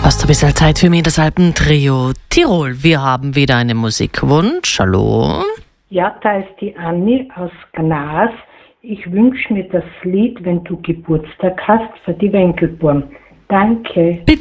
Hast du ein bisschen Zeit für mich, das Alpentrio Tirol? Wir haben wieder einen Musikwunsch. Hallo? Ja, da ist die Anni aus Gnas. Ich wünsche mir das Lied, wenn du Geburtstag hast, für die Wenkelburm. Danke. Bitte.